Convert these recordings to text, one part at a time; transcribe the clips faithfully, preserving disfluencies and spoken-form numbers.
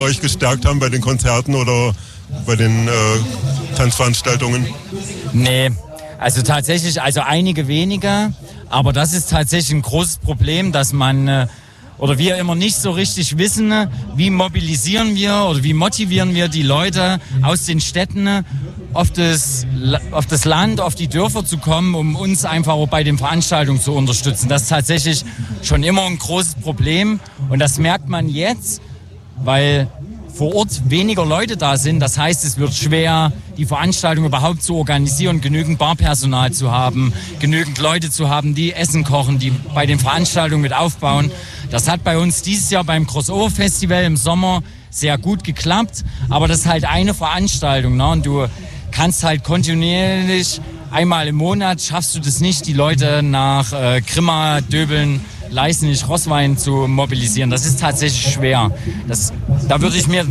euch gestärkt haben bei den Konzerten oder bei den äh, Tanzveranstaltungen? Nee, also tatsächlich, also einige weniger, aber das ist tatsächlich ein großes Problem, dass man äh, oder wir immer nicht so richtig wissen, wie mobilisieren wir oder wie motivieren wir die Leute aus den Städten auf das, auf das Land, auf die Dörfer zu kommen, um uns einfach auch bei den Veranstaltungen zu unterstützen. Das ist tatsächlich schon immer ein großes Problem und das merkt man jetzt, weil vor Ort weniger Leute da sind. Das heißt, es wird schwer, die Veranstaltung überhaupt zu organisieren, genügend Barpersonal zu haben, genügend Leute zu haben, die Essen kochen, die bei den Veranstaltungen mit aufbauen. Das hat bei uns dieses Jahr beim Crossover Festival im Sommer sehr gut geklappt, aber das ist halt eine Veranstaltung, ne? Und du kannst halt kontinuierlich, einmal im Monat schaffst du das nicht, die Leute nach äh, Grimma, Döbeln, Leißnich, Roßwein zu mobilisieren. Das ist tatsächlich schwer. Das, da würde ich mir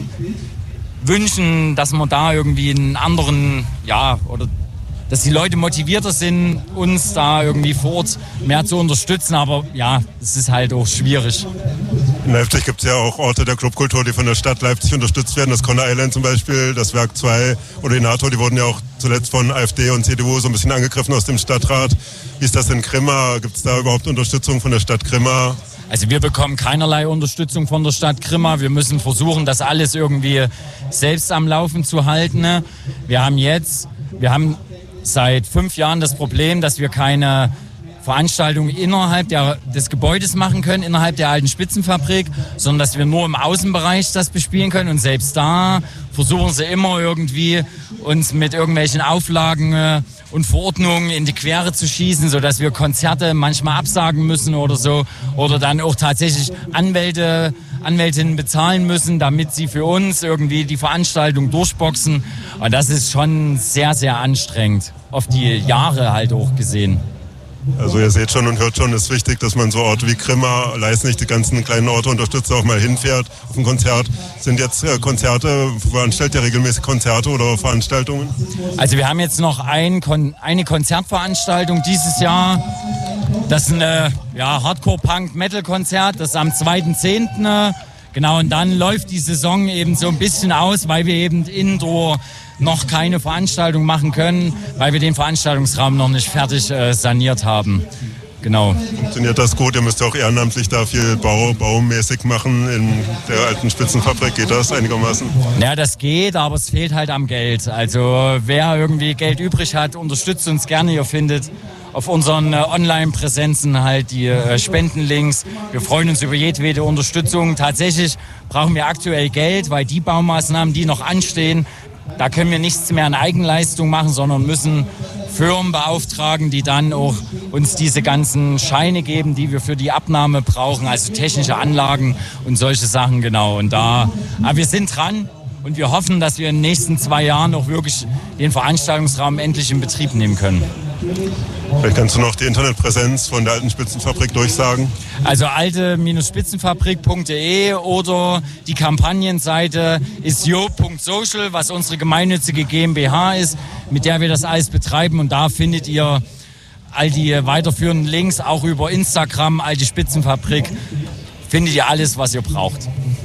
wünschen, dass man da irgendwie einen anderen, ja, oder dass die Leute motivierter sind, uns da irgendwie vor Ort mehr zu unterstützen. Aber ja, es ist halt auch schwierig. In Leipzig gibt es ja auch Orte der Clubkultur, die von der Stadt Leipzig unterstützt werden. Das Conner Island zum Beispiel, das Werk zwei oder die NATO, die wurden ja auch zuletzt von AfD und C D U so ein bisschen angegriffen aus dem Stadtrat. Wie ist das in Grimma? Gibt es da überhaupt Unterstützung von der Stadt Grimma? Also wir bekommen keinerlei Unterstützung von der Stadt Grimma. Wir müssen versuchen, das alles irgendwie selbst am Laufen zu halten. Wir haben jetzt, wir haben seit fünf Jahren das Problem, dass wir keine Veranstaltungen innerhalb der, des Gebäudes machen können, innerhalb der alten Spitzenfabrik, sondern dass wir nur im Außenbereich das bespielen können. Und selbst da versuchen sie immer irgendwie uns mit irgendwelchen Auflagen äh, und Verordnungen in die Quere zu schießen, sodass wir Konzerte manchmal absagen müssen oder so. Oder dann auch tatsächlich Anwälte, Anwältinnen bezahlen müssen, damit sie für uns irgendwie die Veranstaltung durchboxen. Und das ist schon sehr, sehr anstrengend, auf die Jahre halt auch gesehen. Also ihr seht schon und hört schon, es ist wichtig, dass man so Orte wie Grimma, Leißnich, die ganzen kleinen Orte unterstützt, auch mal hinfährt auf ein Konzert. Sind jetzt äh, Konzerte, veranstaltet ihr regelmäßig Konzerte oder Veranstaltungen? Also wir haben jetzt noch ein Kon- eine Konzertveranstaltung dieses Jahr. Das ist ein ja, Hardcore-Punk-Metal-Konzert, das ist am zweiten zehnten Genau, und dann läuft die Saison eben so ein bisschen aus, weil wir eben indoor noch keine Veranstaltung machen können, weil wir den Veranstaltungsraum noch nicht fertig äh, saniert haben. Genau. Funktioniert das gut? Ihr müsst ja auch ehrenamtlich da viel Bau, baumäßig machen in der alten Spitzenfabrik. Geht das einigermaßen? Ja, das geht, aber es fehlt halt am Geld. Also wer irgendwie Geld übrig hat, unterstützt uns gerne. Ihr findet auf unseren äh, Online-Präsenzen halt die äh, Spendenlinks. Wir freuen uns über jedwede Unterstützung. Tatsächlich brauchen wir aktuell Geld, weil die Baumaßnahmen, die noch anstehen, da können wir nichts mehr an Eigenleistung machen, sondern müssen Firmen beauftragen, die dann auch uns diese ganzen Scheine geben, die wir für die Abnahme brauchen, also technische Anlagen und solche Sachen, genau. Und da, aber wir sind dran und wir hoffen, dass wir in den nächsten zwei Jahren auch wirklich den Veranstaltungsraum endlich in Betrieb nehmen können. Vielleicht kannst du noch die Internetpräsenz von der alten Spitzenfabrik durchsagen. Also alte Spitzenfabrik punkt de oder die Kampagnenseite ist job punkt social, was unsere gemeinnützige GmbH ist, mit der wir das alles betreiben. Und da findet ihr all die weiterführenden Links, auch über Instagram, alte Spitzenfabrik, findet ihr alles, was ihr braucht.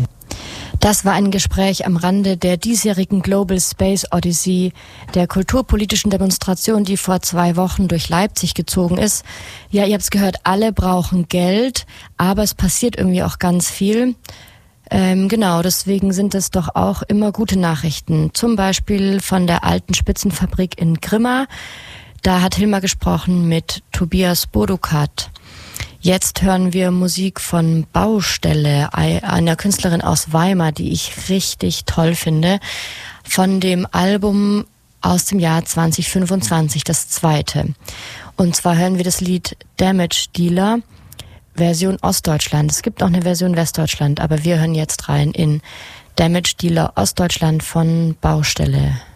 Das war ein Gespräch am Rande der diesjährigen Global Space Odyssey, der kulturpolitischen Demonstration, die vor zwei Wochen durch Leipzig gezogen ist. Ja, ihr habt es gehört, alle brauchen Geld, aber es passiert irgendwie auch ganz viel. Ähm, genau, deswegen sind es doch auch immer gute Nachrichten. Zum Beispiel von der alten Spitzenfabrik in Grimma. Da hat Hilmar gesprochen mit Tobias Bodukat. Jetzt hören wir Musik von Baustelle, einer Künstlerin aus Weimar, die ich richtig toll finde, von dem Album aus dem Jahr zwanzig fünfundzwanzig, das zweite. Und zwar hören wir das Lied Damage Dealer, Version Ostdeutschland. Es gibt auch eine Version Westdeutschland, aber wir hören jetzt rein in Damage Dealer Ostdeutschland von Baustelle.